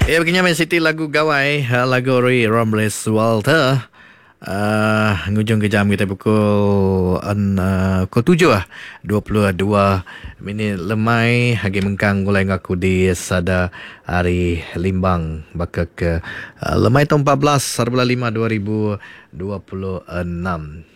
Ya, begini Man City lagu gawai, lagu Roy Rambles Walter. Ngujung ke jam kita pukul 7 lah 22 minit lemai hagi mengkang mulai ngaku di sada hari limbang baka ke lemai tahun 14 bulan 5 2026.